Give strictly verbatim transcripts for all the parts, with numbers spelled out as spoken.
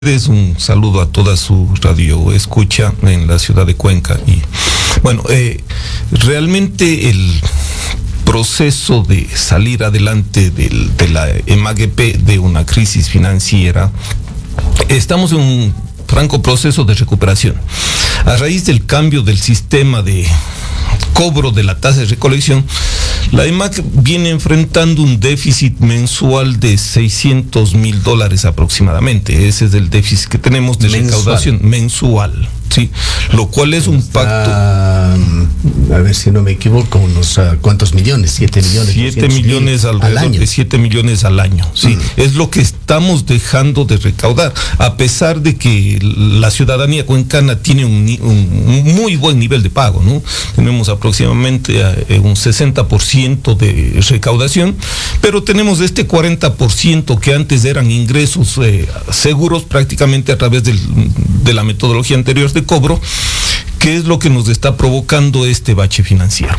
Un saludo a toda su radio escucha en la ciudad de Cuenca. Y bueno, eh, realmente el proceso de salir adelante del, de la E M A G P de una crisis financiera, estamos en un franco proceso de recuperación. A raíz del cambio del sistema de cobro de la tasa de recolección, la E M A G viene enfrentando un déficit mensual de seiscientos mil dólares aproximadamente. Ese es el déficit que tenemos de mensual. recaudación mensual, sí, lo cual es un Está, pacto. A ver si no me equivoco, unos uh, cuántos millones, siete millones. Siete millones alrededor al año. de siete millones al año, sí, mm. es lo que estamos dejando de recaudar, a pesar de que la ciudadanía cuencana tiene un, un, un muy buen nivel de pago, ¿no? Tenemos aproximadamente uh, un sesenta por ciento de recaudación, pero tenemos este cuarenta por ciento que antes eran ingresos eh, seguros prácticamente a través del, de la metodología anterior de cobro, que es lo que nos está provocando este bache financiero.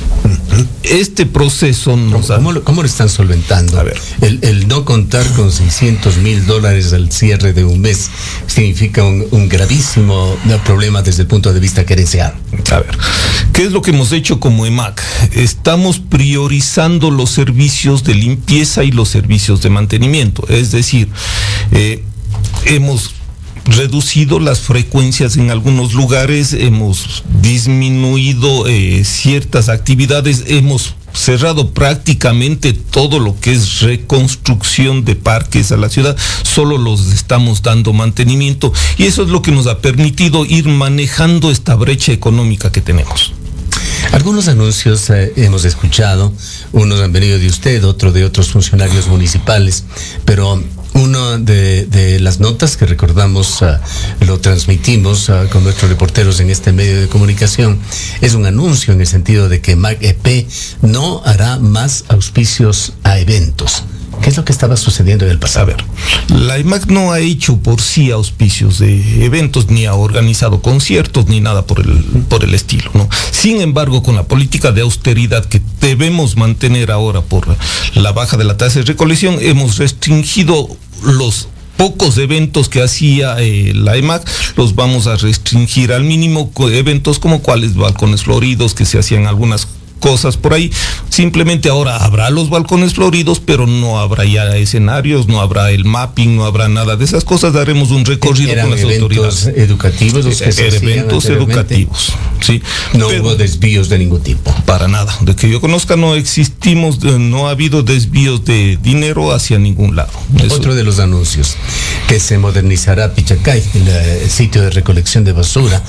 Este proceso nos ¿Cómo, ¿Cómo, lo, ¿Cómo lo están solventando? A ver. El, el no contar con seiscientos mil dólares al cierre de un mes significa un, un gravísimo problema desde el punto de vista gerencial. A ver, ¿qué es lo que hemos hecho como E M A G? Estamos priorizando los servicios de limpieza y los servicios de mantenimiento. Es decir, eh, hemos reducido las frecuencias en algunos lugares, hemos disminuido eh, ciertas actividades, hemos cerrado prácticamente todo lo que es reconstrucción de parques a la ciudad, solo los estamos dando mantenimiento, y eso es lo que nos ha permitido ir manejando esta brecha económica que tenemos. Algunos anuncios eh, hemos escuchado, unos han venido de usted, otro de otros funcionarios municipales, pero una de, de las notas que recordamos, uh, lo transmitimos uh, con nuestros reporteros en este medio de comunicación, es un anuncio en el sentido de que E M A G P no hará más auspicios a eventos. ¿Qué es lo que estaba sucediendo en el pasado? A ver, la E M A G no ha hecho por sí auspicios de eventos, ni ha organizado conciertos, ni nada por el, por el estilo, ¿no? Sin embargo, con la política de austeridad que debemos mantener ahora por la baja de la tasa de recolección, hemos restringido los pocos eventos que hacía eh, la E M A G, los vamos a restringir al mínimo, eventos como cuáles, balcones floridos, que se hacían algunas cosas por ahí. Simplemente ahora habrá los balcones floridos, pero no habrá ya escenarios, no habrá el mapping, no habrá nada de esas cosas. Daremos un recorrido con las autoridades. ¿Eventos educativos los que se hacían eventos educativos, sí. No pero, hubo desvíos de ningún tipo. Para nada. De que yo conozca, no existimos, no ha habido desvíos de dinero hacia ningún lado. Eso. Otro de los anuncios, que se modernizará Pichacay, el, el sitio de recolección de basura.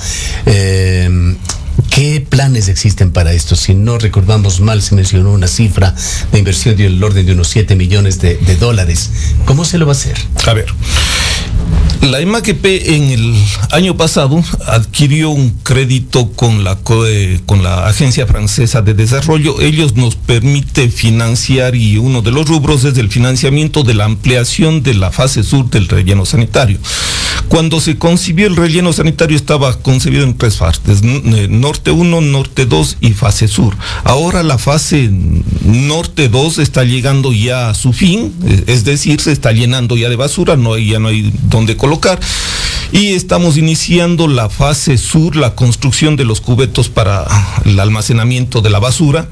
Eh, ¿Qué planes existen para esto? Si no recordamos mal, se mencionó una cifra de inversión del orden de unos siete millones de, de dólares. ¿Cómo se lo va a hacer? A ver, la E M A G P en el año pasado adquirió un crédito con la, con la Agencia Francesa de Desarrollo. Ellos nos permiten financiar, y uno de los rubros es el financiamiento de la ampliación de la fase sur del relleno sanitario. Cuando se concibió el relleno sanitario estaba concebido en tres fases: norte uno, norte dos y fase sur. Ahora la fase norte dos está llegando ya a su fin, es decir, se está llenando ya de basura, no hay, ya no hay donde colocar, y estamos iniciando la fase sur, la construcción de los cubetos para el almacenamiento de la basura,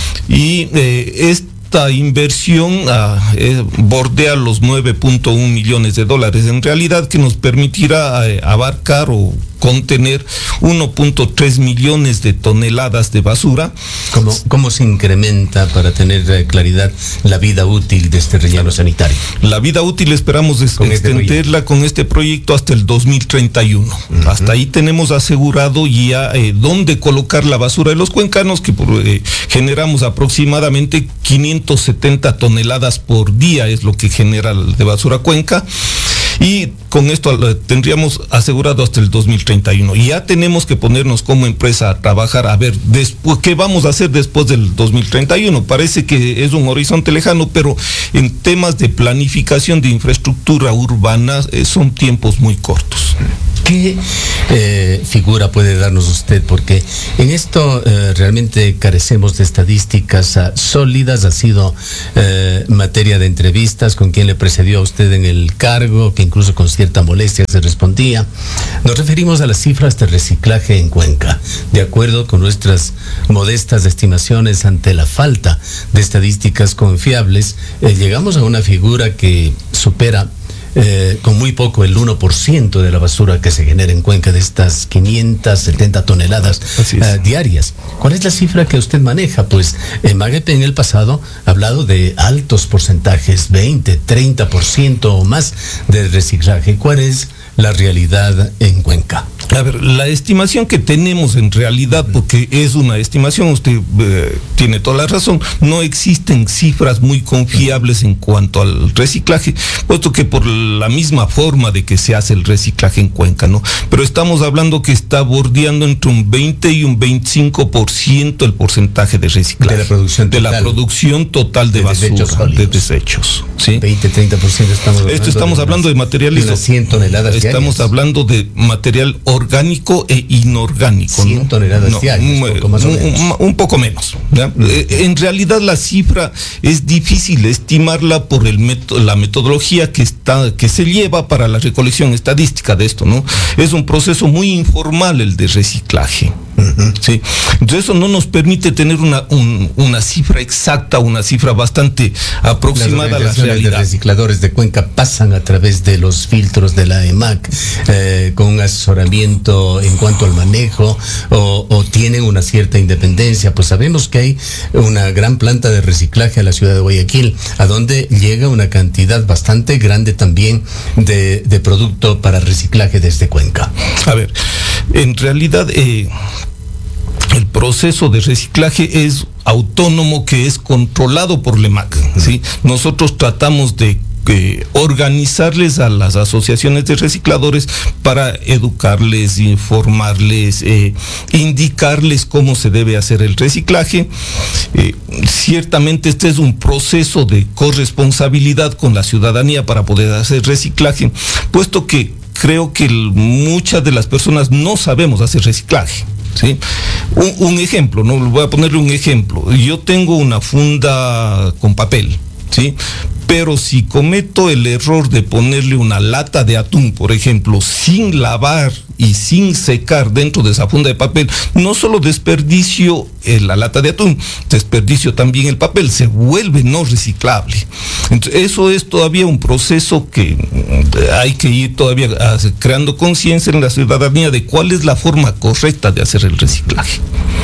y eh, este Esta inversión uh, eh, bordea los nueve punto uno millones de dólares, en realidad, que nos permitirá eh, abarcar o contener uno punto tres millones de toneladas de basura. ¿Cómo, cómo se incrementa, para tener eh, claridad, la vida útil de este relleno sanitario? La vida útil esperamos es, con extenderla este con este proyecto hasta el dos mil treinta y uno. Uh-huh. Hasta ahí tenemos asegurado ya eh, dónde colocar la basura de los cuencanos, que eh, generamos aproximadamente quinientas setenta toneladas por día, es lo que genera de basura Cuenca, y con esto eh, tendríamos asegurado hasta el dos mil treinta y uno. Y ya tenemos que ponernos como empresa a trabajar a ver después qué vamos a hacer después del dos mil treinta y uno. Parece que es un horizonte lejano, pero en temas de planificación de infraestructura urbana eh, son tiempos muy cortos. ¿Qué eh, figura puede darnos usted? Porque en esto eh, realmente carecemos de estadísticas uh, sólidas. Ha sido eh, materia de entrevistas con quien le precedió a usted en el cargo, que incluso con cierta molestia se respondía. Nos referimos a las cifras de reciclaje en Cuenca. De acuerdo con nuestras modestas estimaciones, ante la falta de estadísticas confiables, eh, llegamos a una figura que supera Eh, con muy poco el uno por ciento de la basura que se genera en Cuenca, de estas quinientas setenta toneladas uh, diarias. ¿Cuál es la cifra que usted maneja? Pues en Magepe en el pasado ha hablado de altos porcentajes, veinte, treinta por ciento o más de reciclaje. ¿Cuál es la realidad en Cuenca? A ver, la estimación que tenemos en realidad, porque es una estimación, usted eh, tiene toda la razón, no existen cifras muy confiables en cuanto al reciclaje, puesto que por la misma forma de que se hace el reciclaje en Cuenca, ¿no? Pero estamos hablando que está bordeando entre un veinte y un veinticinco por ciento el porcentaje de reciclaje. De la producción total. De la producción total de, de basura, desechos de desechos. ¿Sí? veinte, treinta por ciento estamos hablando. Esto estamos de hablando unas, de materiales. De unas cien toneladas diarias. Estamos hablando de material orgánico e inorgánico. cien ¿no? toneladas no, diarias, un, poco más o menos. Un, un poco menos. ¿Ya? En realidad la cifra es difícil estimarla por el método, la metodología que está que se lleva para la recolección estadística de esto, ¿no? Es un proceso muy informal el de reciclaje. Uh-huh. Sí. Entonces eso no nos permite tener una, un, una cifra exacta, una cifra bastante aproximada a la realidad. Los recicladores de Cuenca pasan a través de los filtros de la E M A C eh, con un asesoramiento en cuanto al manejo o, o tienen una cierta independencia. Pues sabemos que hay una gran planta de reciclaje a la ciudad de Guayaquil, a donde llega una cantidad bastante grande también de, de producto para reciclaje desde Cuenca. A ver, en realidad eh, el proceso de reciclaje es autónomo, que es controlado por la E M A C, ¿sí? Nosotros tratamos de eh, organizarles a las asociaciones de recicladores para educarles, informarles, eh, indicarles cómo se debe hacer el reciclaje. Eh, ciertamente este es un proceso de corresponsabilidad con la ciudadanía para poder hacer reciclaje, puesto que creo que el, muchas de las personas no sabemos hacer reciclaje. ¿Sí? Un, un ejemplo, no voy a ponerle un ejemplo. Yo tengo una funda con papel, ¿sí? Pero si cometo el error de ponerle una lata de atún, por ejemplo, sin lavar y sin secar dentro de esa funda de papel, no solo desperdicio eh, la lata de atún, desperdicio también el papel, se vuelve no reciclable. Entonces, eso es todavía un proceso que hay que ir todavía a, creando conciencia en la ciudadanía de cuál es la forma correcta de hacer el reciclaje.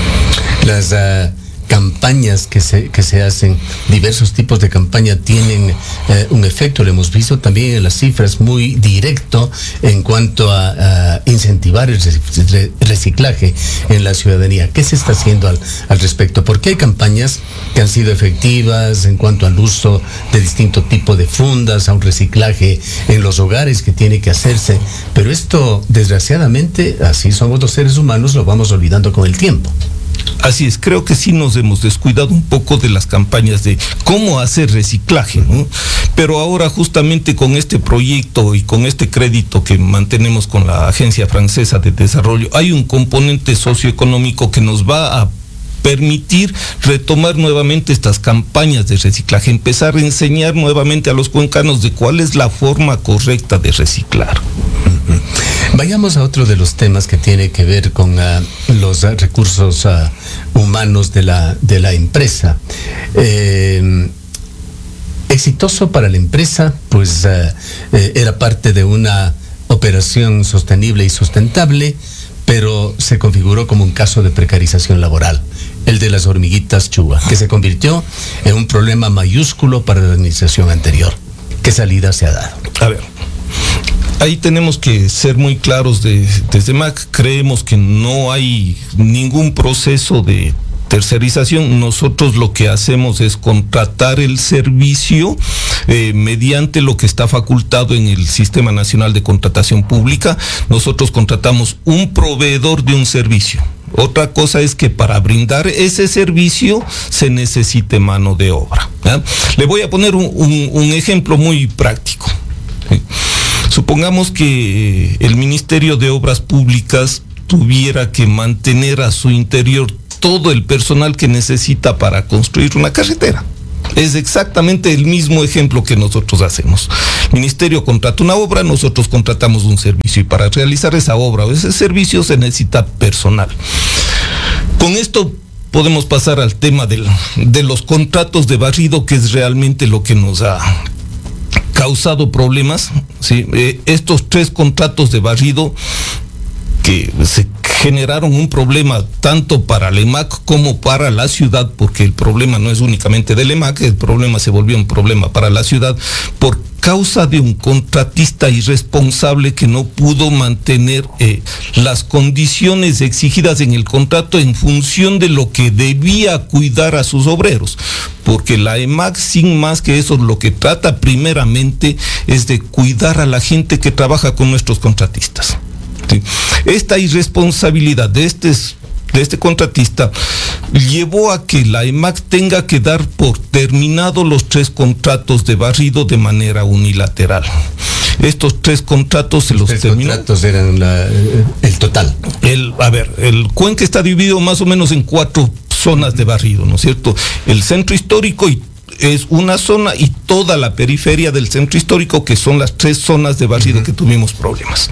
Las uh... campañas que se que se hacen, diversos tipos de campaña tienen eh, un efecto, lo hemos visto también en las cifras, muy directo en cuanto a, a incentivar el reciclaje en la ciudadanía. ¿Qué se está haciendo al, al respecto? Porque hay campañas que han sido efectivas en cuanto al uso de distinto tipo de fundas, a un reciclaje en los hogares que tiene que hacerse, pero esto, desgraciadamente, así somos los seres humanos, lo vamos olvidando con el tiempo. Así es, creo que sí nos hemos descuidado un poco de las campañas de cómo hacer reciclaje, ¿no? Pero ahora justamente con este proyecto y con este crédito que mantenemos con la Agencia Francesa de Desarrollo, hay un componente socioeconómico que nos va a permitir retomar nuevamente estas campañas de reciclaje, empezar a enseñar nuevamente a los cuencanos de cuál es la forma correcta de reciclar. Vayamos a otro de los temas que tiene que ver con uh, los uh, recursos uh, humanos de la, de la empresa. Eh, exitoso para la empresa, pues uh, eh, era parte de una operación sostenible y sustentable, pero se configuró como un caso de precarización laboral, el de las hormiguitas Chuba, que se convirtió en un problema mayúsculo para la administración anterior. ¿Qué salida se ha dado? A ver, ahí tenemos que ser muy claros de, desde M A C. Creemos que no hay ningún proceso de tercerización. Nosotros lo que hacemos es contratar el servicio eh, mediante lo que está facultado en el Sistema Nacional de Contratación Pública. Nosotros contratamos un proveedor de un servicio. Otra cosa es que para brindar ese servicio se necesite mano de obra, ¿eh? Le voy a poner un, un, un ejemplo muy práctico. ¿Sí? Supongamos que el Ministerio de Obras Públicas tuviera que mantener a su interior todo el personal que necesita para construir una carretera. Es exactamente el mismo ejemplo que nosotros hacemos. El ministerio contrata una obra, nosotros contratamos un servicio, y para realizar esa obra o ese servicio se necesita personal. Con esto podemos pasar al tema del, de los contratos de barrido, que es realmente lo que nos ha causado problemas, ¿sí? Eh, estos tres contratos de barrido que se generaron un problema tanto para el E M A C como para la ciudad, porque el problema no es únicamente del E M A C, el problema se volvió un problema para la ciudad por causa de un contratista irresponsable que no pudo mantener eh, las condiciones exigidas en el contrato en función de lo que debía cuidar a sus obreros, porque la E M A C, sin más que eso, lo que trata primeramente es de cuidar a la gente que trabaja con nuestros contratistas. ¿Sí? Esta irresponsabilidad de este, de este contratista llevó a que la E M A C tenga que dar por terminado los tres contratos de barrido de manera unilateral. Estos tres contratos se los, los tres terminó. Contratos eran la, el total. El, a ver, el Cuenca está dividido más o menos en cuatro zonas de barrido, ¿no es cierto? El centro histórico y es una zona y toda la periferia del centro histórico, que son las tres zonas de barrido uh-huh. que tuvimos problemas.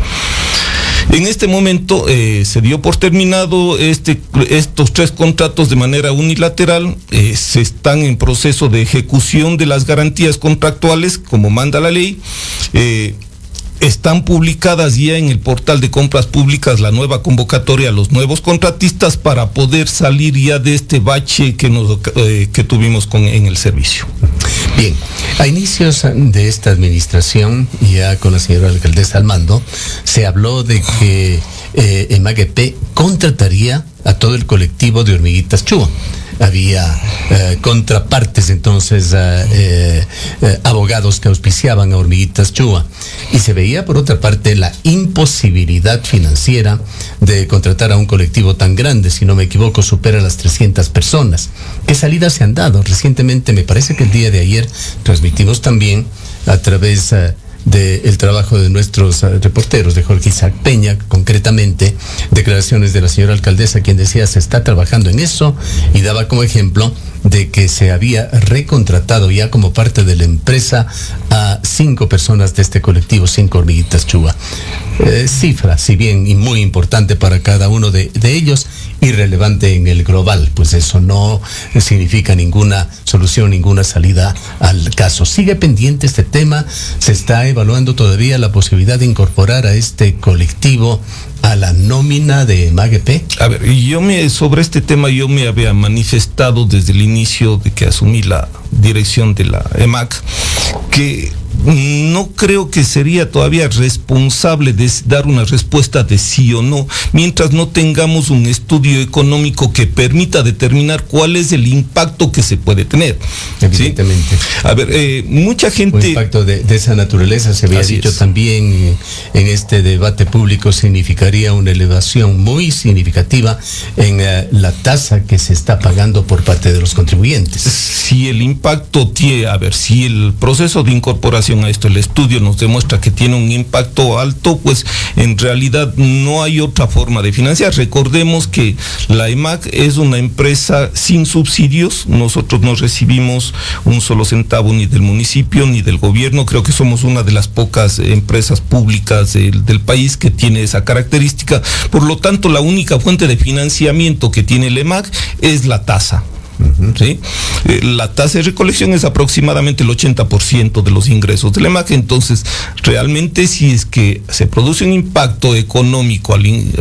En este momento eh, se dio por terminado este, estos tres contratos de manera unilateral. Eh, se están en proceso de ejecución de las garantías contractuales, como manda la ley. Eh, Están publicadas ya en el portal de compras públicas la nueva convocatoria a los nuevos contratistas para poder salir ya de este bache que, nos, eh, que tuvimos con, en el servicio. Bien, a inicios de esta administración, ya con la señora alcaldesa al mando, se habló de que eh, E M A G P contrataría a todo el colectivo de Hormiguitas Chua. Había eh, contrapartes entonces, eh, eh, abogados que auspiciaban a Hormiguitas Chua, y se veía por otra parte la imposibilidad financiera de contratar a un colectivo tan grande. Si no me equivoco, supera las trescientas personas. ¿Qué salidas se han dado? Recientemente, me parece que el día de ayer, transmitimos también a través eh, del trabajo de nuestros uh, reporteros, de Jorge Isaac Peña, concretamente, declaraciones de la señora alcaldesa, quien decía se está trabajando en eso, y daba como ejemplo de que se había recontratado ya como parte de la empresa a cinco personas de este colectivo, cinco Hormiguitas Chua. Eh, cifra, si bien y muy importante para cada uno de, de ellos, irrelevante en el global, pues eso no significa ninguna solución, ninguna salida al caso. Sigue pendiente este tema, se está evaluando todavía la posibilidad de incorporar a este colectivo a la nómina de E M A G P. A ver, yo me, sobre este tema yo me había manifestado desde el inicio de que asumí la dirección de la E M A C, que no creo que sería todavía responsable de dar una respuesta de sí o no, mientras no tengamos un estudio económico que permita determinar cuál es el impacto que se puede tener. Evidentemente. ¿Sí? A ver, eh, mucha gente... Un impacto de, de esa naturaleza, se había Así dicho es. también en este debate público, significaría una elevación muy significativa en uh, la tasa que se está pagando por parte de los contribuyentes. Si el impacto tiene, a ver, si el proceso de incorporación a esto, el estudio nos demuestra que tiene un impacto alto, pues en realidad no hay otra forma de financiar. Recordemos que la E M A C es una empresa sin subsidios, nosotros no recibimos un solo centavo ni del municipio ni del gobierno, creo que somos una de las pocas empresas públicas del, del país que tiene esa característica, por lo tanto la única fuente de financiamiento que tiene la E M A C es la tasa. ¿Sí? Eh, la tasa de recolección es aproximadamente el ochenta por ciento de los ingresos de la E M A C. Entonces, realmente si es que se produce un impacto económico al in,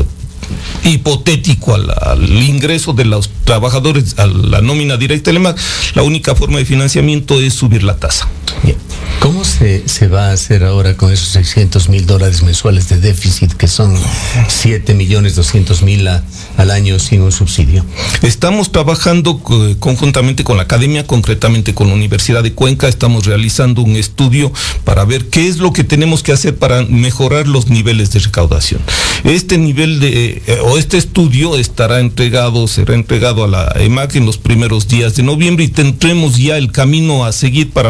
hipotético al, al ingreso de los trabajadores, a la nómina directa de la E M A C, la única forma de financiamiento es subir la tasa. Bien. ¿Cómo se, se va a hacer ahora con esos seiscientos mil dólares mensuales de déficit, que son siete millones doscientos mil al año sin un subsidio? Estamos trabajando eh, conjuntamente con la academia, concretamente con la Universidad de Cuenca. Estamos realizando un estudio para ver qué es lo que tenemos que hacer para mejorar los niveles de recaudación. Este nivel de, eh, o este estudio estará entregado, será entregado a la E M A C en los primeros días de noviembre, y tendremos ya el camino a seguir para mejorar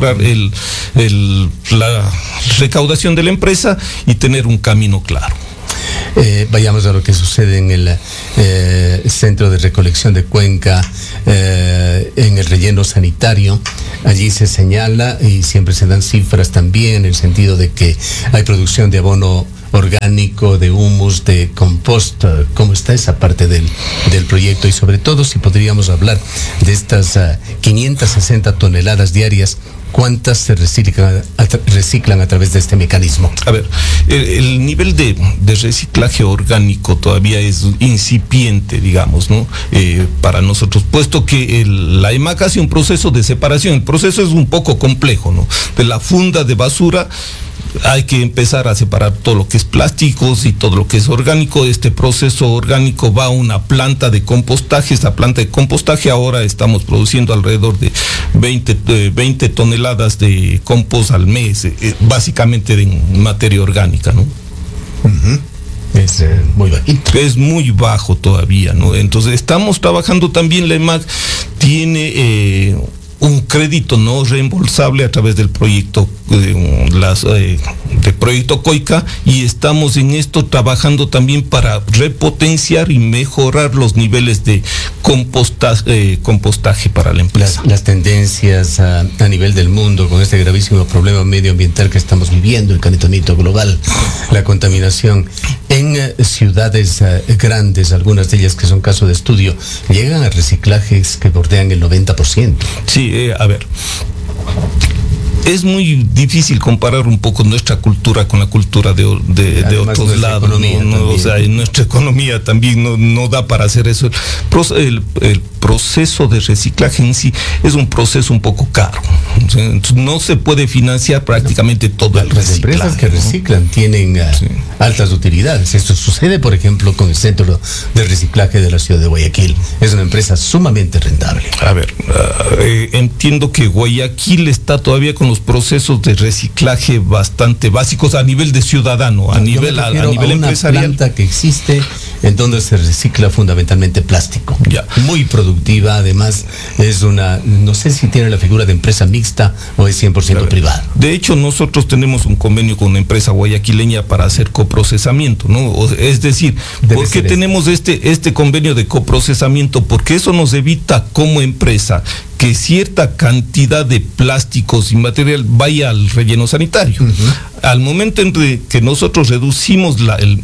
mejorar el, el, la recaudación de la empresa y tener un camino claro. Eh, vayamos a lo que sucede en el eh, centro de recolección de Cuenca, eh, en el relleno sanitario. Allí se señala y siempre se dan cifras también en el sentido de que hay producción de abono orgánico, de humus, de compost. ¿Cómo está esa parte del, del proyecto? Y sobre todo, si podríamos hablar de estas uh, quinientas sesenta toneladas diarias, ¿cuántas se reciclan a, reciclan a través de este mecanismo? A ver, el, el nivel de, de reciclaje orgánico todavía es incipiente, digamos, ¿no? Eh, para nosotros, puesto que el, la E M A C hace un proceso de separación. El proceso es un poco complejo, ¿no? De la funda de basura hay que empezar a separar todo lo que es plásticos y todo lo que es orgánico. Este proceso orgánico va a una planta de compostaje. Esta planta de compostaje ahora estamos produciendo alrededor de veinte toneladas de compost al mes, eh, básicamente de materia orgánica, ¿no? Uh-huh. Es eh, muy bajito. Es muy bajo todavía, ¿no? Entonces estamos trabajando también, la E M A C tiene eh, un crédito no reembolsable a través del proyecto eh, las, eh, del proyecto COICA, y estamos en esto trabajando también para repotenciar y mejorar los niveles de compostaje, eh, compostaje para la empresa. Las, las tendencias a, a nivel del mundo con este gravísimo problema medioambiental que estamos viviendo, el calentamiento global, la contaminación en eh, ciudades eh, grandes, algunas de ellas que son caso de estudio, llegan a reciclajes que bordean el noventa por ciento. Sí, eh, a ver, es muy difícil comparar un poco nuestra cultura con la cultura de, de, de otros lados, ¿no? No, o sea, en nuestra economía también no, no da para hacer eso. El, el proceso de reciclaje en sí es un proceso un poco caro. O sea, no se puede financiar prácticamente todo el reciclaje. Las empresas que reciclan, ¿no?, tienen uh, sí. altas utilidades. Esto sucede, por ejemplo, con el Centro de Reciclaje de la ciudad de Guayaquil. Es una empresa sumamente rentable. A ver, uh, eh, entiendo que Guayaquil está todavía con los procesos de reciclaje bastante básicos a nivel de ciudadano, a no, nivel, a, a nivel a empresarial. Una planta que existe en donde se recicla fundamentalmente plástico. Ya. Muy productiva, además es una, no sé si tiene la figura de empresa mixta o es cien por ciento privada. De hecho, nosotros tenemos un convenio con una empresa guayaquileña para hacer coprocesamiento, ¿no? Es decir, Debe ¿por qué tenemos este, este convenio de coprocesamiento? Porque eso nos evita como empresa que cierta cantidad de plásticos y material vaya al relleno sanitario. Uh-huh. Al momento en que nosotros reducimos la, el,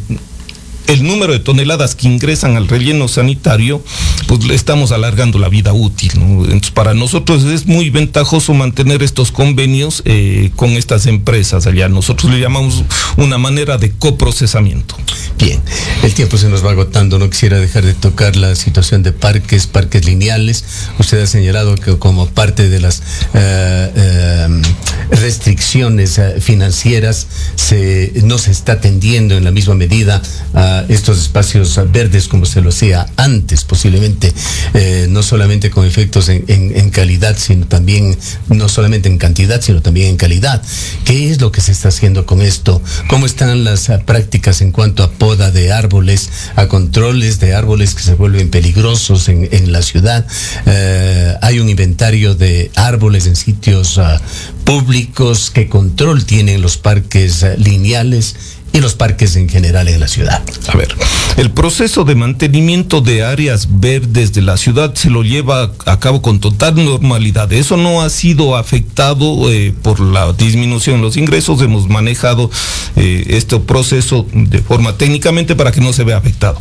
el número de toneladas que ingresan al relleno sanitario, pues le estamos alargando la vida útil, ¿no? Entonces, para nosotros es muy ventajoso mantener estos convenios eh, con estas empresas allá. Nosotros le llamamos una manera de coprocesamiento. Bien, el tiempo se nos va agotando. No quisiera dejar de tocar la situación de parques, parques lineales. Usted ha señalado que como parte de las uh, uh, restricciones uh, financieras se, no se está atendiendo en la misma medida a estos espacios verdes como se lo hacía antes, posiblemente eh, no solamente con efectos en, en, en calidad, sino también, no solamente en cantidad, sino también en calidad. ¿Qué es lo que se está haciendo con esto? ¿Cómo están las uh, prácticas en cuanto a poda de árboles, a controles de árboles que se vuelven peligrosos en, en la ciudad? Eh, hay un inventario de árboles en sitios uh, públicos. ¿Qué control tienen los parques uh, lineales y los parques en general en la ciudad? A ver, el proceso de mantenimiento de áreas verdes de la ciudad se lo lleva a cabo con total normalidad. Eso no ha sido afectado eh, por la disminución en los ingresos. Hemos manejado eh, este proceso de forma técnicamente para que no se vea afectado.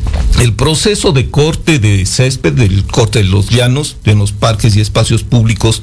El proceso de corte de césped, del corte de los llanos, de los parques y espacios públicos,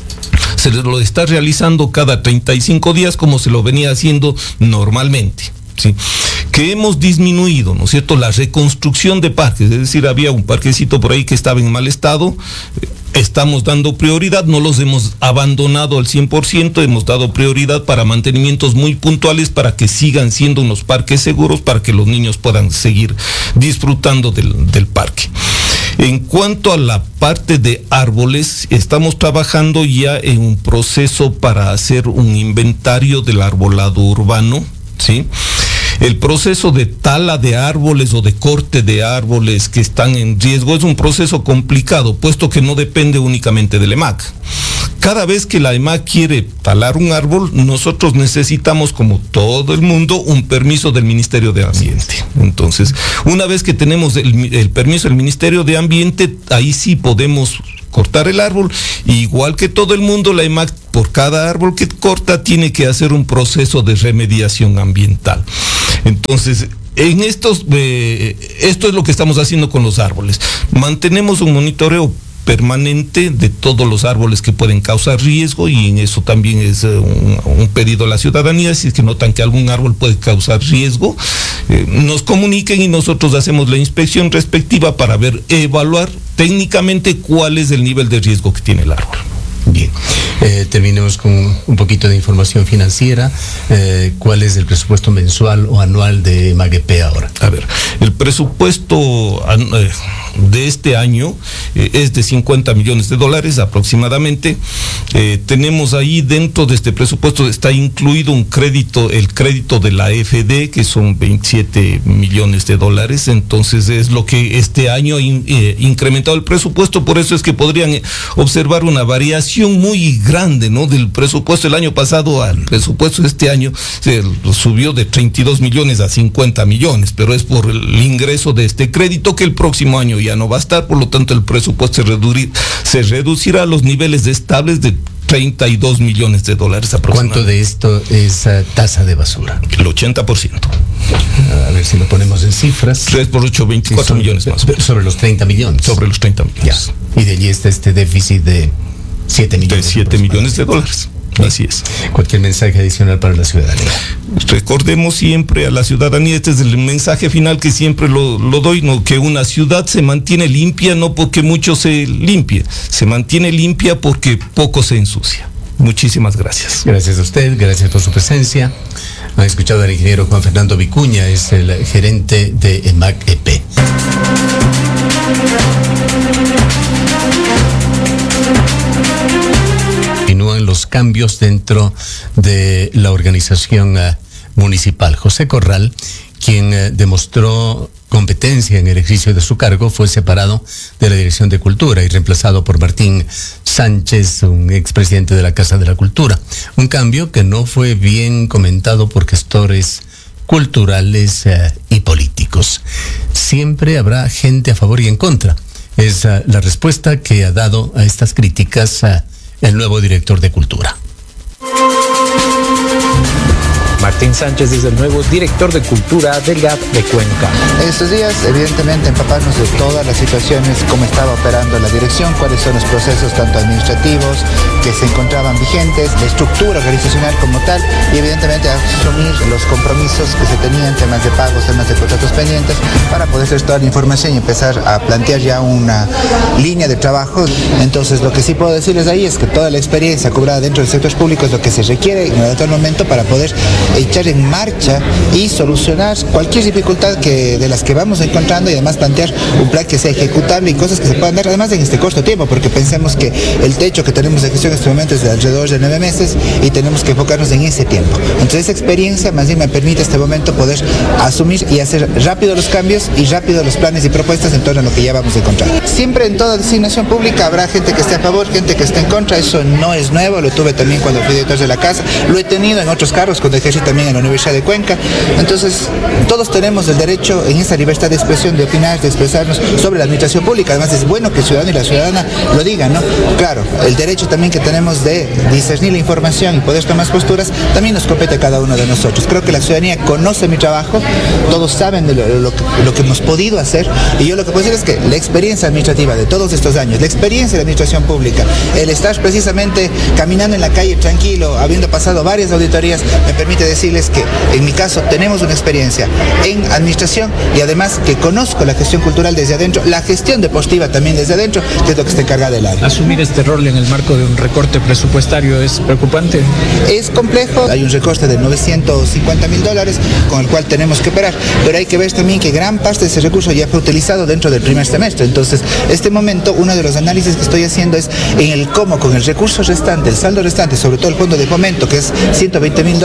se lo está realizando cada treinta y cinco días como se lo venía haciendo normalmente, ¿sí? Que hemos disminuido, ¿no es cierto?, la reconstrucción de parques. Es decir, había un parquecito por ahí que estaba en mal estado, estamos dando prioridad, no los hemos abandonado al cien por ciento, hemos dado prioridad para mantenimientos muy puntuales para que sigan siendo unos parques seguros, para que los niños puedan seguir disfrutando del, del parque. En cuanto a la parte de árboles, estamos trabajando ya en un proceso para hacer un inventario del arbolado urbano, ¿sí? El proceso de tala de árboles o de corte de árboles que están en riesgo es un proceso complicado, puesto que no depende únicamente del E M A C. cada vez que la E M A C quiere talar un árbol, nosotros necesitamos, como todo el mundo, un permiso del Ministerio de Ambiente. Entonces, una vez que tenemos el, el permiso del Ministerio de Ambiente, ahí sí podemos cortar el árbol. Igual que todo el mundo, la E M A C, por cada árbol que corta, tiene que hacer un proceso de remediación ambiental. Entonces, en estos, eh, esto es lo que estamos haciendo con los árboles. Mantenemos un monitoreo permanente de todos los árboles que pueden causar riesgo, y en eso también es uh, un, un pedido a la ciudadanía. Si es que notan que algún árbol puede causar riesgo, eh, nos comuniquen y nosotros hacemos la inspección respectiva para ver, evaluar técnicamente cuál es el nivel de riesgo que tiene el árbol. Bien, eh, terminemos con un poquito de información financiera. Eh, ¿Cuál es el presupuesto mensual o anual de MAGEP ahora? A ver, el presupuesto eh, de este año eh, es de cincuenta millones de dólares aproximadamente. Eh, tenemos ahí dentro de este presupuesto, está incluido un crédito, el crédito de la A F D, que son veintisiete millones de dólares. Entonces es lo que este año ha in, eh, incrementado el presupuesto. Por eso es que podrían eh, observar una variación muy grande, ¿no?, del presupuesto del año pasado al presupuesto de este año. Se subió de treinta y dos millones a cincuenta millones, pero es por el ingreso de este crédito, que el próximo año ya no va a estar. Por lo tanto, el presupuesto se, reducir, se reducirá a los niveles estables de treinta y dos millones de dólares aproximadamente. ¿Cuánto de esto es uh, tasa de basura? El ochenta por ciento. A ver si lo ponemos en cifras. tres por ocho, veinticuatro millones más. Sobre los treinta millones. Sobre los treinta millones. Ya. Y de allí está este déficit de siete millones. De siete millones de dólares. Así es. Cualquier mensaje adicional para la ciudadanía. Recordemos siempre a la ciudadanía, este es el mensaje final que siempre lo, lo doy, ¿no?, que una ciudad se mantiene limpia no porque mucho se limpie, se mantiene limpia porque poco se ensucia. Muchísimas gracias. Gracias a usted, gracias por su presencia. Han escuchado al ingeniero Juan Fernando Vicuña, es el gerente de MAGEP. Continúan los cambios dentro de la organización uh, municipal. José Corral, quien uh, demostró competencia en el ejercicio de su cargo, fue separado de la Dirección de Cultura y reemplazado por Martín Sánchez, un expresidente de la Casa de la Cultura. Un cambio que no fue bien comentado por gestores culturales uh, y políticos. Siempre habrá gente a favor y en contra. Es uh, la respuesta que ha dado a estas críticas uh, el nuevo director de Cultura. Martín Sánchez es el nuevo director de Cultura del G A P de Cuenca. Estos días, evidentemente, empaparnos de todas las situaciones, cómo estaba operando la dirección, cuáles son los procesos tanto administrativos que se encontraban vigentes, la estructura organizacional como tal, y evidentemente asumir los compromisos que se tenían, temas de pagos, temas de contratos pendientes, para poder hacer toda la información y empezar a plantear ya una línea de trabajo. Entonces, lo que sí puedo decirles ahí es que toda la experiencia cobrada dentro del sector público es lo que se requiere en el momento para poder echar en marcha y solucionar cualquier dificultad que, de las que vamos encontrando, y además plantear un plan que sea ejecutable y cosas que se puedan dar además en este corto tiempo, porque pensemos que el techo que tenemos de gestión en este momento es de alrededor de nueve meses y tenemos que enfocarnos en ese tiempo. Entonces esa experiencia más bien me permite este momento poder asumir y hacer rápido los cambios y rápido los planes y propuestas en torno a lo que ya vamos a encontrar. Siempre en toda designación pública habrá gente que esté a favor, gente que esté en contra, eso no es nuevo, lo tuve también cuando fui director de la casa, lo he tenido en otros cargos cuando ejercí también en la Universidad de Cuenca. Entonces, todos tenemos el derecho en esa libertad de expresión, de opinar, de expresarnos sobre la administración pública. Además, es bueno que el ciudadano y la ciudadana lo digan, ¿no? Claro, el derecho también que tenemos de discernir la información y poder tomar posturas, también nos compete a cada uno de nosotros. Creo que la ciudadanía conoce mi trabajo, todos saben de lo, lo, lo que hemos podido hacer, y yo lo que puedo decir es que la experiencia administrativa de todos estos años, la experiencia de la administración pública, el estar precisamente caminando en la calle tranquilo, habiendo pasado varias auditorías, me permite decirles que en mi caso tenemos una experiencia en administración y además que conozco la gestión cultural desde adentro, la gestión deportiva también desde adentro, que es lo que está encargada del área. ¿Asumir este rol en el marco de un recorte presupuestario es preocupante? Es complejo, hay un recorte de novecientos cincuenta mil dólares con el cual tenemos que operar, pero hay que ver también que gran parte de ese recurso ya fue utilizado dentro del primer semestre. Entonces, este momento, uno de los análisis que estoy haciendo es en el cómo con el recurso restante, el saldo restante, sobre todo el fondo de fomento, que es ciento veinte mil dólares,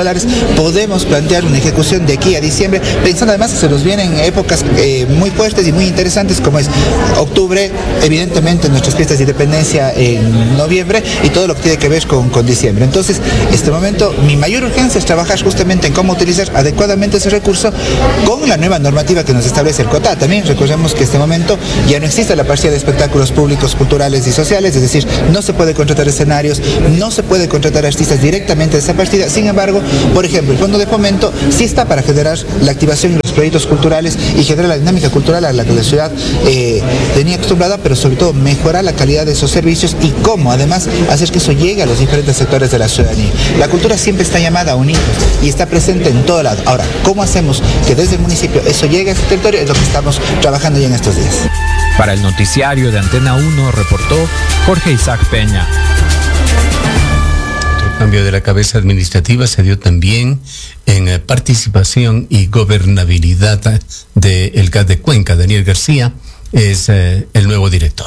podemos plantear una ejecución de aquí a diciembre, pensando además que se nos vienen épocas eh, muy fuertes y muy interesantes, como es octubre, evidentemente nuestras fiestas de independencia en noviembre y todo lo que tiene que ver con, con diciembre. Entonces, este momento, mi mayor urgencia es trabajar justamente en cómo utilizar adecuadamente ese recurso con la nueva normativa que nos establece el COTA. También recordemos que en este momento ya no existe la partida de espectáculos públicos, culturales y sociales, es decir, no se puede contratar escenarios, no se puede contratar artistas directamente de esa partida. Sin embargo, por ejemplo, el Fondo de Fomento sí está para generar la activación de los proyectos culturales y generar la dinámica cultural a la que la ciudad eh, tenía acostumbrada, pero sobre todo mejorar la calidad de esos servicios y cómo además hacer que eso llegue a los diferentes sectores de la ciudadanía. La cultura siempre está llamada a unirnos y está presente en todo lado. Ahora, ¿cómo hacemos que desde el municipio eso llegue a este territorio? Es lo que estamos trabajando ya en estos días. Para el noticiario de Antena uno reportó Jorge Isaac Peña. Otro cambio de la cabeza administrativa se dio también en eh, participación y gobernabilidad del G A D de Cuenca. Daniel García es eh, el nuevo director.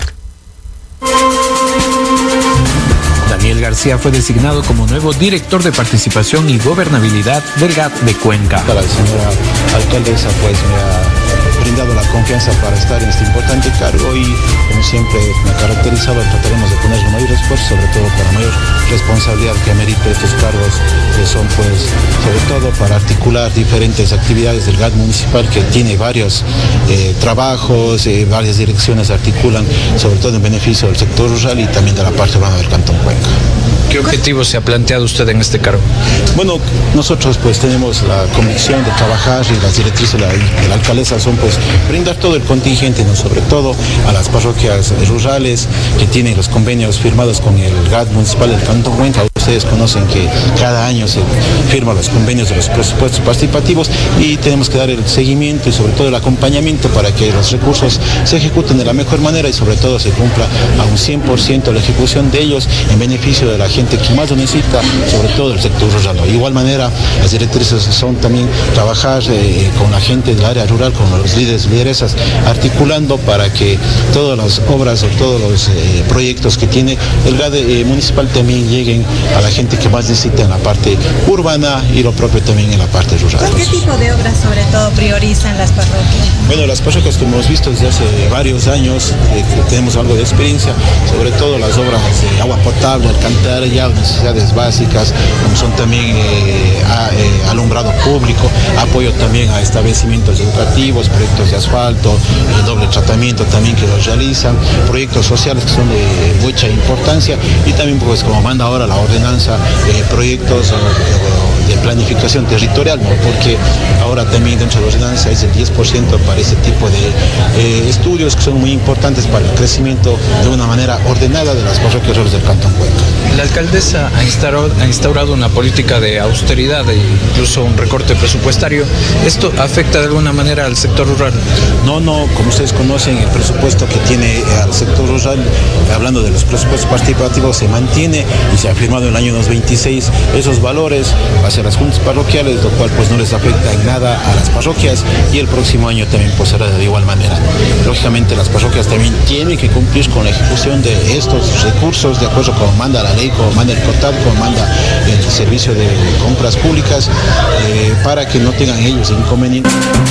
Daniel García fue designado como nuevo director de participación y gobernabilidad del G A D de Cuenca. La señora alcaldesa pues me ha brindado la confianza para estar en este importante cargo y como siempre me ha caracterizado, trataremos de poner el mayor esfuerzo, sobre todo para mayor responsabilidad que amerite estos cargos, que son pues sobre todo para articular diferentes actividades del G A D municipal, que tiene varios eh, trabajos, eh, varias direcciones articulan, sobre todo en beneficio del sector rural y también de la parte urbana del Cantón Cuenca. ¿Qué objetivos se ha planteado usted en este cargo? Bueno, nosotros pues tenemos la convicción de trabajar y las directrices de la, de la alcaldesa son pues brindar todo el contingente, ¿no? Sobre todo a las parroquias rurales que tienen los convenios firmados con el G A D municipal del Cantón Cuenca. Ustedes conocen que cada año se firman los convenios de los presupuestos participativos y tenemos que dar el seguimiento y sobre todo el acompañamiento para que los recursos se ejecuten de la mejor manera y sobre todo se cumpla a un cien por ciento la ejecución de ellos en beneficio de la gente que más lo necesita, sobre todo el sector rural. De igual manera, las directrices son también trabajar eh, con la gente del área rural, con los líderes y lideresas, articulando para que todas las obras o todos los eh, proyectos que tiene el G A D eh, municipal también lleguen a la gente que más necesita en la parte urbana y lo propio también en la parte rural. ¿Qué tipo de obras sobre todo priorizan las parroquias? Bueno, las parroquias que hemos visto desde hace varios años, eh, tenemos algo de experiencia, sobre todo las obras de agua potable, alcantarilla, necesidades básicas, como son también eh, a, eh, alumbrado público, apoyo también a establecimientos educativos, proyectos de asfalto, eh, doble tratamiento también que los realizan, proyectos sociales que son de mucha importancia y también pues como manda ahora la ordenanza, eh, proyectos eh, de planificación territorial, ¿no? Porque ahora también dentro de la ordenanza es el diez por ciento para ese tipo de eh, estudios que son muy importantes para el crecimiento de una manera ordenada de las parroquias rurales del Cantón Cuenca. La alcaldesa ha instaurado, ha instaurado una política de austeridad e incluso un recorte presupuestario. ¿Esto afecta de alguna manera al sector rural? No, no, como ustedes conocen, el presupuesto que tiene al sector rural, hablando de los presupuestos participativos, se mantiene y se ha firmado en el año dos mil veintiséis esos valores hacia las juntas parroquiales, lo cual pues no les afecta en nada a las parroquias y el próximo año también pues será de igual manera. Lógicamente las parroquias también tienen que cumplir con la ejecución de estos recursos de acuerdo con manda la ley, como manda el COTAD, como manda el servicio de compras públicas, eh, para que no tengan ellos inconvenientes.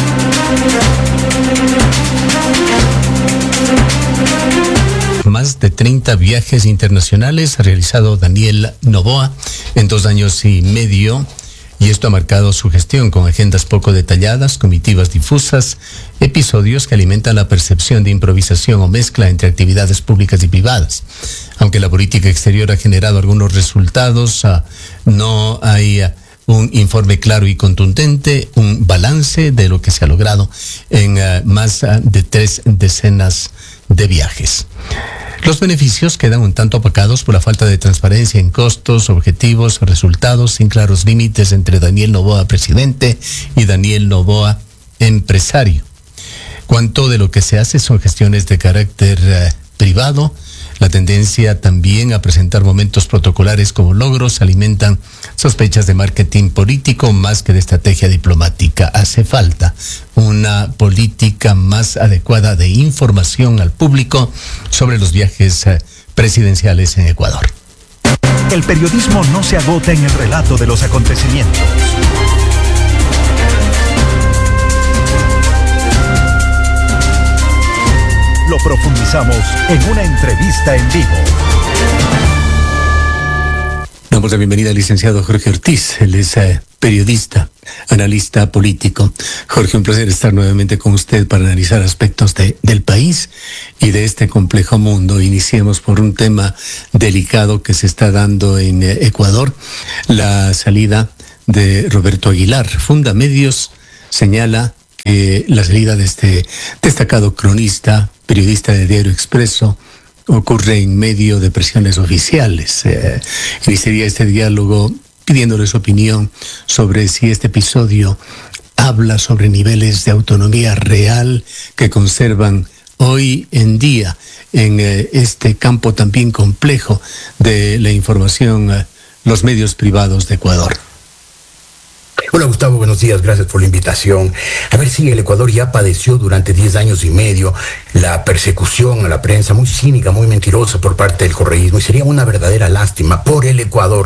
Más de treinta viajes internacionales ha realizado Daniel Noboa en dos años y medio, y esto ha marcado su gestión con agendas poco detalladas, comitivas difusas, episodios que alimentan la percepción de improvisación o mezcla entre actividades públicas y privadas. Aunque la política exterior ha generado algunos resultados, uh, no hay uh, un informe claro y contundente, un balance de lo que se ha logrado en uh, más uh, de tres decenas de viajes. Los beneficios quedan un tanto opacados por la falta de transparencia en costos, objetivos, resultados, sin claros límites entre Daniel Noboa, presidente, y Daniel Noboa, empresario. Cuanto de lo que se hace son gestiones de carácter eh, privado. La tendencia también a presentar momentos protocolares como logros alimentan sospechas de marketing político más que de estrategia diplomática. Hace falta una política más adecuada de información al público sobre los viajes presidenciales en Ecuador. El periodismo no se agota en el relato de los acontecimientos. profundizamos en una entrevista en vivo. Damos la bienvenida al licenciado Jorge Ortiz. Él es eh, periodista, analista político. Jorge, un placer estar nuevamente con usted para analizar aspectos de, del país y de este complejo mundo. Iniciemos por un tema delicado que se está dando en eh, Ecuador, la salida de Roberto Aguilar. Fundamedios señala que la salida de este destacado cronista, periodista de Diario Expreso, ocurre en medio de presiones oficiales. Eh, iniciaría este diálogo pidiéndole su opinión sobre si este episodio habla sobre niveles de autonomía real que conservan hoy en día en eh, este campo también complejo de la información, eh, los medios privados de Ecuador. Hola Gustavo, buenos días, gracias por la invitación. A ver si el Ecuador ya padeció durante diez años y medio la persecución a la prensa muy cínica, muy mentirosa por parte del correísmo, y sería una verdadera lástima por el Ecuador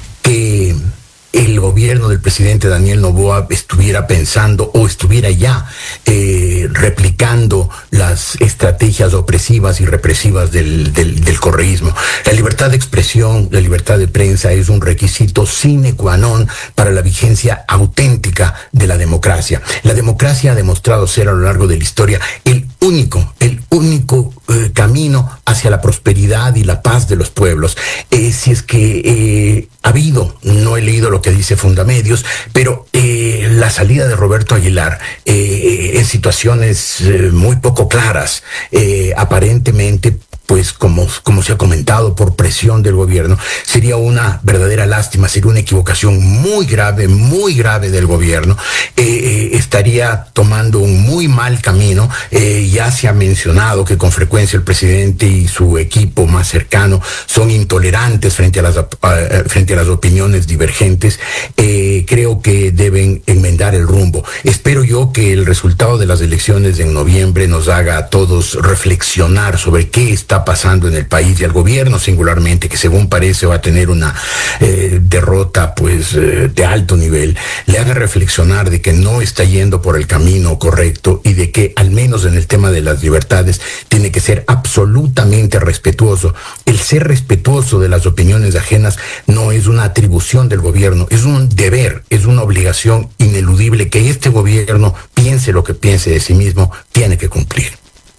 que el gobierno del presidente Daniel Noboa estuviera pensando o estuviera ya eh, replicando las estrategias opresivas y represivas del, del, del correísmo. La libertad de expresión, la libertad de prensa es un requisito sine qua non para la vigencia auténtica de la democracia. La democracia ha demostrado ser a lo largo de la historia el único, el único eh, camino hacia la prosperidad y la paz de los pueblos. Eh, si es que eh, ha habido, no he leído lo que dice Fundamedios, pero eh, la salida de Roberto Aguilar eh, en situaciones eh, muy poco claras, eh, aparentemente, pues como, como se ha comentado, por presión del gobierno, sería una verdadera lástima, sería una equivocación muy grave, muy grave del gobierno. Eh, eh, estaría tomando un muy mal camino. Eh, ya se ha mencionado que con frecuencia el presidente y su equipo más cercano son intolerantes frente a las, uh, frente a las opiniones divergentes. Eh, creo que deben enmendar el rumbo. Espero yo que el resultado de las elecciones en noviembre nos haga a todos reflexionar sobre qué está pasando en el país y al gobierno singularmente, que según parece va a tener una eh, derrota pues eh, de alto nivel, le haga reflexionar de que no está yendo por el camino correcto y de que al menos en el tema de las libertades tiene que ser absolutamente respetuoso. El ser respetuoso de las opiniones ajenas no es una atribución del gobierno, es un deber, es una obligación ineludible que este gobierno, piense lo que piense de sí mismo, tiene que cumplir.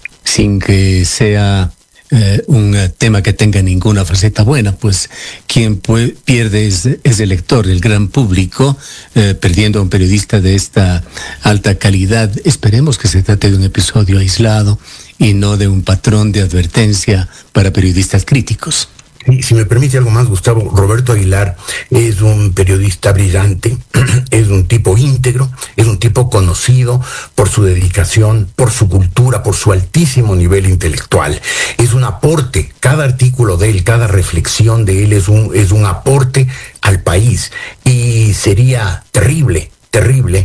Sin que sea Eh, un uh, tema que tenga ninguna faceta buena, pues quien puede, pierde es, es el lector, el gran público, eh, perdiendo a un periodista de esta alta calidad. Esperemos que se trate de un episodio aislado y no de un patrón de advertencia para periodistas críticos. Y si me permite algo más, Gustavo, Roberto Aguilar es un periodista brillante, es un tipo íntegro, es un tipo conocido por su dedicación, por su cultura, por su altísimo nivel intelectual. Es un aporte, cada artículo de él, cada reflexión de él es un, es un aporte al país. Y sería terrible, terrible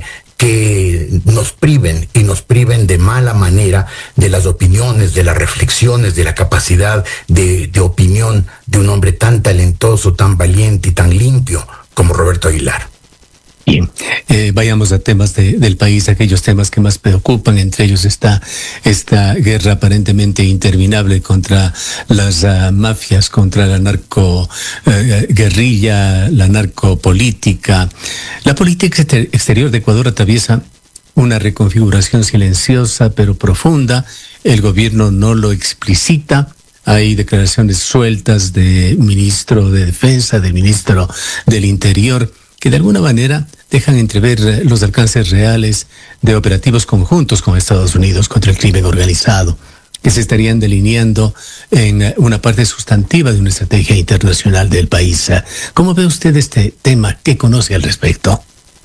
que nos priven y nos priven de mala manera de las opiniones, de las reflexiones, de la capacidad de, de opinión de un hombre tan talentoso, tan valiente y tan limpio como Roberto Aguilar. Bien, eh, vayamos a temas de, del país, aquellos temas que más preocupan. Entre ellos está esta guerra aparentemente interminable contra las uh, mafias, contra la narco uh, guerrilla, la narcopolítica. La política exter- exterior de Ecuador atraviesa una reconfiguración silenciosa pero profunda. El gobierno no lo explicita. Hay declaraciones sueltas del ministro de Defensa, del ministro del Interior, que de alguna manera dejan entrever los alcances reales de operativos conjuntos con Estados Unidos contra el crimen organizado, que se estarían delineando en una parte sustantiva de una estrategia internacional del país. ¿Cómo ve usted este tema? ¿Qué conoce al respecto?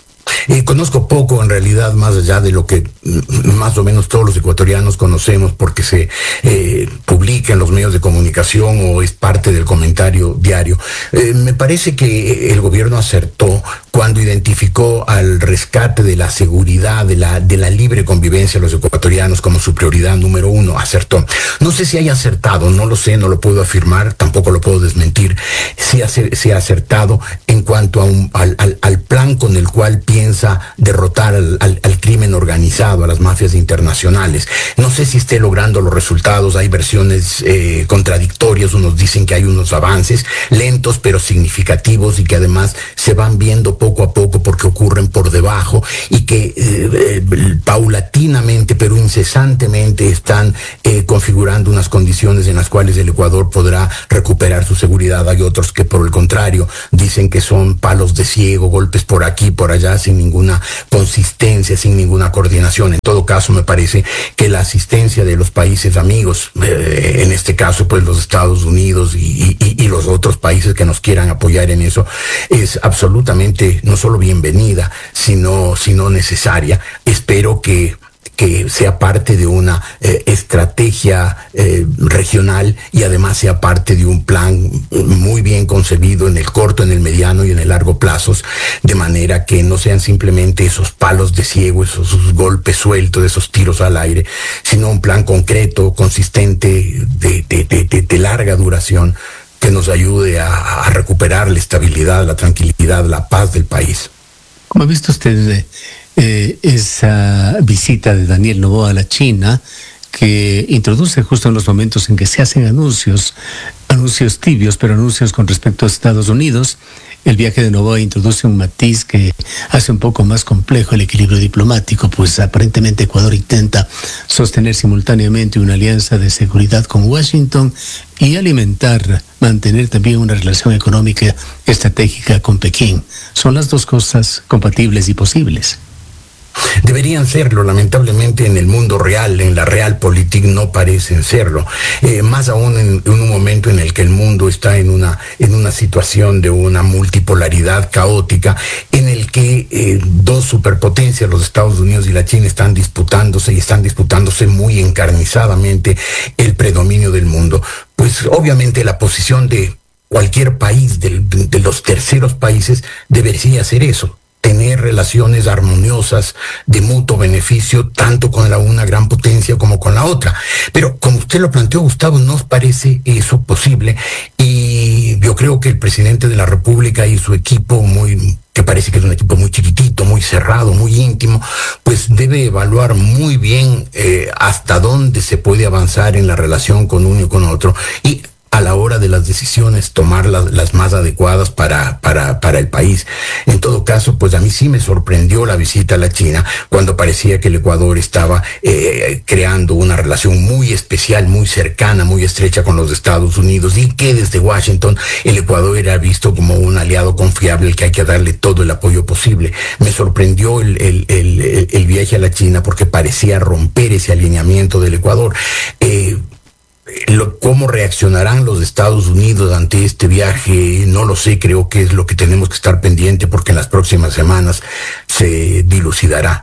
Eh, conozco poco en realidad, más allá de lo que más o menos todos los ecuatorianos conocemos porque se eh, publica en los medios de comunicación o es parte del comentario diario. Eh, me parece que el gobierno acertó cuando identificó al rescate de la seguridad, de la, de la libre convivencia de los ecuatorianos como su prioridad número uno. Acertó. No sé si haya acertado, no lo sé, no lo puedo afirmar, tampoco lo puedo desmentir. Si ha, si ha acertado en cuanto a un, al, al, al plan con el cual piensa derrotar al, al, al crimen organizado flexibilizado a las mafias internacionales. No sé si esté logrando los resultados, hay versiones eh, contradictorias, unos dicen que hay unos avances lentos pero significativos y que además se van viendo poco a poco porque ocurren por debajo y que eh, eh, paulatinamente pero incesantemente están eh, configurando unas condiciones en las cuales el Ecuador podrá recuperar su seguridad. Hay otros que por el contrario dicen que son palos de ciego, golpes por aquí, por allá, sin ninguna consistencia, sin ninguna coordinación. En todo caso, me parece que la asistencia de los países amigos, eh, en este caso, pues los Estados Unidos y, y, y los otros países que nos quieran apoyar en eso, es absolutamente no solo bienvenida, sino, sino necesaria. Espero que que sea parte de una eh, estrategia eh, regional y además sea parte de un plan muy bien concebido en el corto, en el mediano y en el largo plazos, de manera que no sean simplemente esos palos de ciego, esos, esos golpes sueltos, esos tiros al aire, sino un plan concreto, consistente, de, de, de, de, de larga duración, que nos ayude a, a recuperar la estabilidad, la tranquilidad, la paz del país. ¿Cómo ha visto usted eh, eh, esa visita de Daniel Noboa a la China, que introduce justo en los momentos en que se hacen anuncios, anuncios tibios, pero anuncios con respecto a Estados Unidos? El viaje de Noboa introduce un matiz que hace un poco más complejo el equilibrio diplomático, pues aparentemente Ecuador intenta sostener simultáneamente una alianza de seguridad con Washington y alimentar, mantener también una relación económica estratégica con Pekín. ¿Son las dos cosas compatibles y posibles? Deberían serlo, lamentablemente en el mundo real, en la realpolitik no parecen serlo, eh, más aún en, en un momento en el que el mundo está en una, en una situación de una multipolaridad caótica, en el que eh, dos superpotencias, los Estados Unidos y la China, están disputándose y están disputándose muy encarnizadamente el predominio del mundo. Pues obviamente la posición de cualquier país, de, de los terceros países, debería ser eso: tener relaciones armoniosas de mutuo beneficio, tanto con la una gran potencia como con la otra. Pero como usted lo planteó, Gustavo, ¿nos parece eso posible? Y yo creo que el presidente de la República y su equipo, muy que parece que es un equipo muy chiquitito, muy cerrado, muy íntimo, pues debe evaluar muy bien eh, hasta dónde se puede avanzar en la relación con uno y con otro, y a la hora de las decisiones tomar las, las más adecuadas para, para, para el país. En todo caso, pues a mí sí me sorprendió la visita a la China, cuando parecía que el Ecuador estaba eh, creando una relación muy especial, muy cercana, muy estrecha con los Estados Unidos, y que desde Washington el Ecuador era visto como un aliado confiable al que hay que darle todo el apoyo posible. Me sorprendió el, el, el, el viaje a la China porque parecía romper ese alineamiento del Ecuador. Eh, Lo, ¿Cómo reaccionarán los Estados Unidos ante este viaje? No lo sé, creo que es lo que tenemos que estar pendiente, porque en las próximas semanas se dilucidará.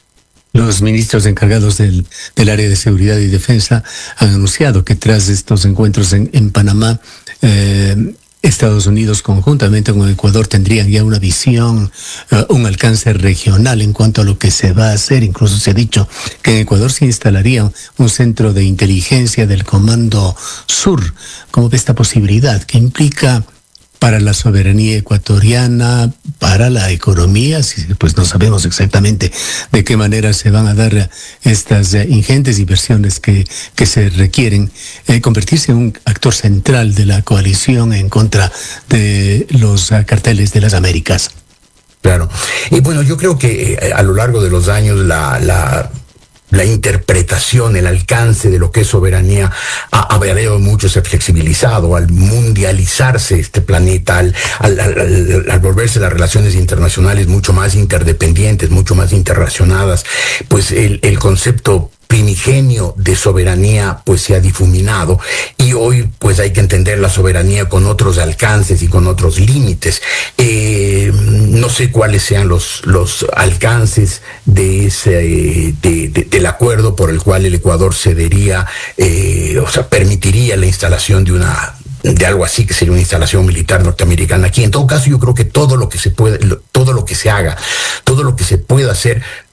Los ministros encargados del, del área de seguridad y defensa han anunciado que tras estos encuentros en, en Panamá, eh, Estados Unidos conjuntamente con Ecuador tendrían ya una visión, uh, un alcance regional en cuanto a lo que se va a hacer. Incluso se ha dicho que en Ecuador se instalaría un centro de inteligencia del Comando Sur. ¿Cómo ve esta posibilidad? ¿Qué implica para la soberanía ecuatoriana, para la economía? Pues no sabemos exactamente de qué manera se van a dar estas eh, ingentes inversiones que, que se requieren, eh, convertirse en un actor central de la coalición en contra de los uh, carteles de las Américas. Claro. Y bueno, yo creo que eh, a lo largo de los años la... la La interpretación, el alcance de lo que es soberanía ha, ha variado mucho, se ha flexibilizado al mundializarse este planeta, al, al, al, al volverse las relaciones internacionales mucho más interdependientes, mucho más interrelacionadas. Pues el, el concepto primigenio de soberanía pues se ha difuminado, y hoy pues hay que entender la soberanía con otros alcances y con otros límites. Eh, no sé cuáles sean los, los alcances de ese, de, de, del acuerdo por el cual el Ecuador cedería, eh, o sea, permitiría la instalación de una de algo así que sería una instalación militar norteamericana aquí. En todo caso, yo creo que todo lo que se puede, todo lo que se haga, todo lo que se pueda hacer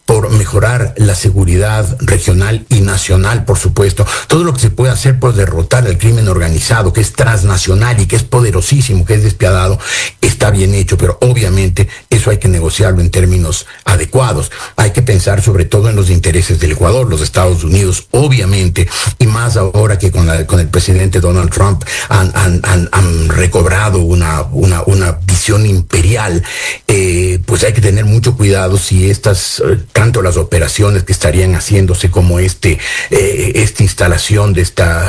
por mejorar la seguridad regional y nacional, por supuesto. Todo lo que se puede hacer por derrotar el crimen organizado, que es transnacional y que es poderosísimo, que es despiadado, está bien hecho, pero obviamente eso hay que negociarlo en términos adecuados. Hay que pensar sobre todo en los intereses del Ecuador, los Estados Unidos, obviamente, y más ahora que con, la, con el presidente Donald Trump han, han, han, han recobrado una, una, una visión imperial. Eh, pues hay que tener mucho cuidado si estas... Eh, tanto las operaciones que estarían haciéndose como este eh, esta instalación de esta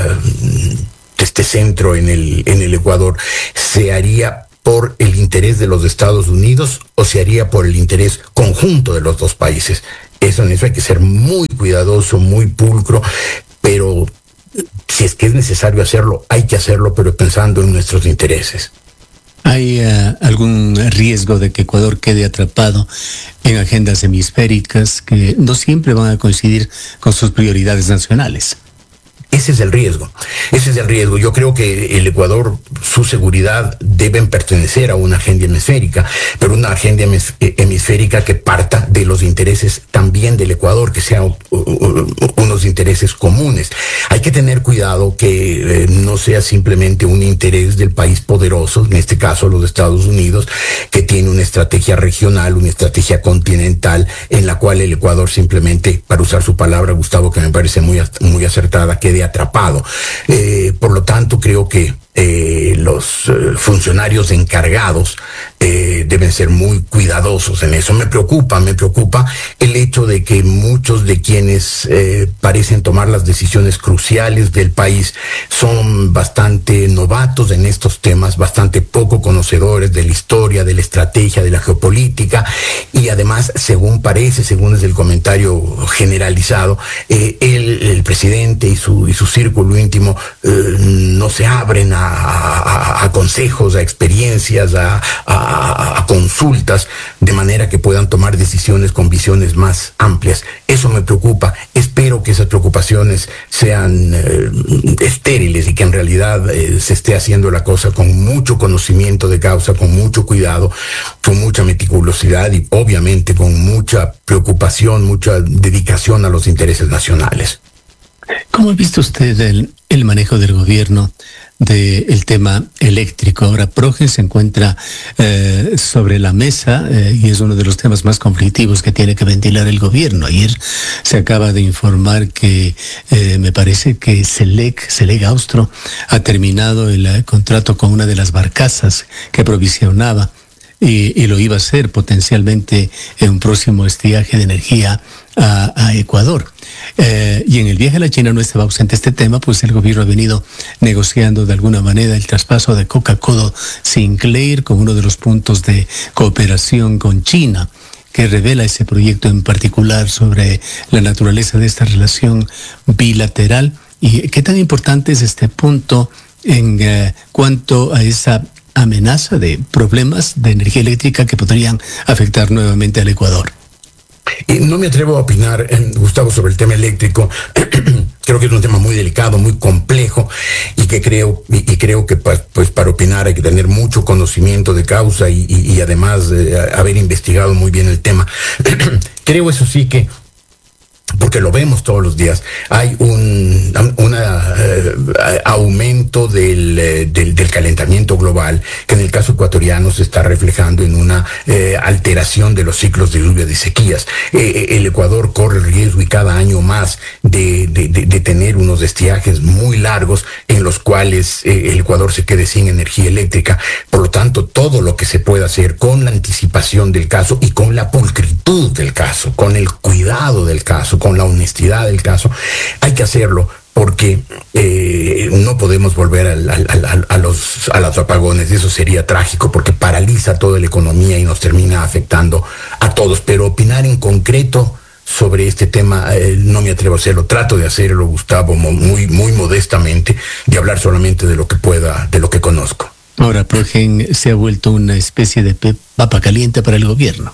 de este centro en el en el Ecuador se haría por el interés de los Estados Unidos o se haría por el interés conjunto de los dos países. Eso en eso hay que ser muy cuidadoso, muy pulcro, pero si es que es necesario hacerlo, hay que hacerlo, pero pensando en nuestros intereses. ¿Hay uh, algún riesgo de que Ecuador quede atrapado en agendas hemisféricas que no siempre van a coincidir con sus prioridades nacionales? Ese es el riesgo, ese es el riesgo. Yo creo que el Ecuador, su seguridad deben pertenecer a una agenda hemisférica, pero una agenda hemisférica que parta de los intereses también del Ecuador, que sean unos intereses comunes. Hay que tener cuidado que eh, no sea simplemente un interés del país poderoso, en este caso los Estados Unidos, que tiene una estrategia regional, una estrategia continental, en la cual el Ecuador simplemente, para usar su palabra, Gustavo, que me parece muy, muy acertada, quede atrapado. Eh, por lo tanto, creo que eh, los eh, funcionarios encargados eh, deben ser muy cuidadosos en eso. Me preocupa, me preocupa el hecho de que muchos de quienes eh, parecen tomar las decisiones cruciales del país son bastante novatos en estos temas, bastante poco conocedores de la historia, de la estrategia, de la geopolítica, y además, según parece, según es el comentario generalizado, eh, el, el presidente y su, y su círculo íntimo eh, no se abren a A, a, a consejos, a experiencias, a, a, a consultas, de manera que puedan tomar decisiones con visiones más amplias. Eso me preocupa. Espero que esas preocupaciones sean eh, estériles y que en realidad eh, se esté haciendo la cosa con mucho conocimiento de causa, con mucho cuidado, con mucha meticulosidad y obviamente con mucha preocupación, mucha dedicación a los intereses nacionales. ¿Cómo ha visto usted el, el manejo del gobierno del tema eléctrico? Ahora Progen se encuentra eh, sobre la mesa eh, y es uno de los temas más conflictivos que tiene que ventilar el gobierno. Ayer se acaba de informar que eh, me parece que Selec, Selec Austro, ha terminado el eh, contrato con una de las barcazas que provisionaba y, y lo iba a hacer potencialmente en un próximo estiaje de energía a, a Ecuador. Eh, y en el viaje a la China no estaba ausente este tema, pues el gobierno ha venido negociando de alguna manera el traspaso de Coca-Cola Sinclair con uno de los puntos de cooperación con China, que revela ese proyecto en particular sobre la naturaleza de esta relación bilateral. ¿Y qué tan importante es este punto en eh, cuanto a esa amenaza de problemas de energía eléctrica que podrían afectar nuevamente al Ecuador? Eh, no me atrevo a opinar, eh, Gustavo, sobre el tema eléctrico. Creo que es un tema muy delicado, muy complejo, y que creo y, y creo que pa, pues para opinar hay que tener mucho conocimiento de causa y, y, y además eh, haber investigado muy bien el tema. Creo, eso sí, que porque lo vemos todos los días, hay un una, uh, aumento del, uh, del, del calentamiento global, que en el caso ecuatoriano se está reflejando en una uh, alteración de los ciclos de lluvia, de sequías. Eh, el Ecuador corre el riesgo, y cada año más, de, de, de, de tener unos estiajes muy largos en los cuales eh, el Ecuador se quede sin energía eléctrica. Por lo tanto, todo lo que se pueda hacer con la anticipación del caso y con la pulcritud del caso, con el cuidado del caso, con la honestidad del caso, hay que hacerlo, porque eh, no podemos volver al, al, al, a, los, a los apagones. Eso sería trágico, porque paraliza toda la economía y nos termina afectando a todos. Pero opinar en concreto sobre este tema eh, no me atrevo a hacerlo. Trato de hacerlo, Gustavo, muy, muy modestamente, de hablar solamente de lo que pueda, de lo que conozco. Ahora, Progen se ha vuelto una especie de papa caliente para el gobierno.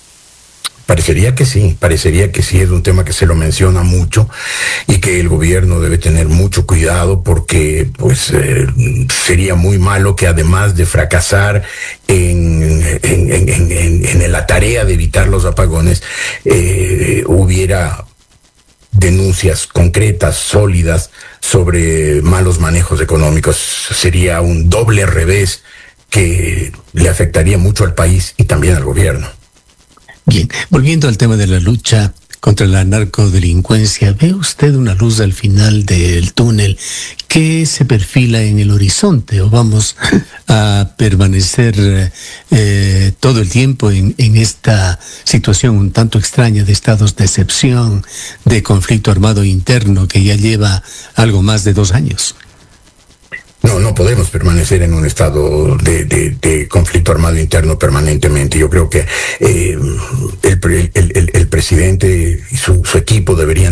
Parecería que sí, parecería que sí, es un tema que se lo menciona mucho y que el gobierno debe tener mucho cuidado, porque pues eh, sería muy malo que, además de fracasar en eh, en, en, en, en la tarea de evitar los apagones eh, hubiera denuncias concretas, sólidas, sobre malos manejos económicos. Sería un doble revés que le afectaría mucho al país y también al gobierno. Bien, volviendo al tema de la lucha contra la narcodelincuencia, ¿ve usted una luz al final del túnel? ¿Qué se perfila en el horizonte? ¿O vamos a permanecer eh, todo el tiempo en, en esta situación un tanto extraña de estados de excepción, de conflicto armado interno que ya lleva algo más de dos años? No, no podemos permanecer en un estado de, de, de conflicto armado interno permanentemente. Yo creo que eh, el, el, el, el presidente y su, su equipo deberían